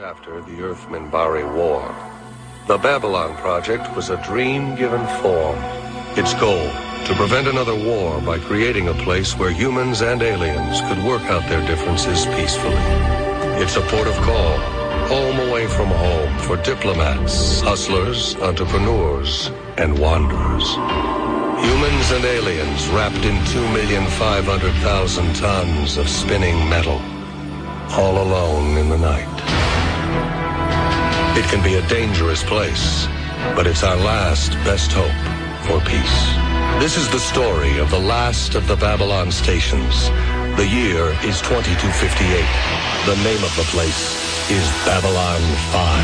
After the Earth-Minbari War, the Babylon Project was a dream given form. Its goal, to prevent another war by creating a place where humans and aliens could work out their differences peacefully. It's a port of call, home away from home for diplomats, hustlers, entrepreneurs, and wanderers. Humans and aliens wrapped in 2,500,000 tons of spinning metal, all alone in the night. It can be a dangerous place, but it's our last best hope for peace. This is the story of the last of the Babylon stations. The year is 2258. The name of the place is Babylon 5.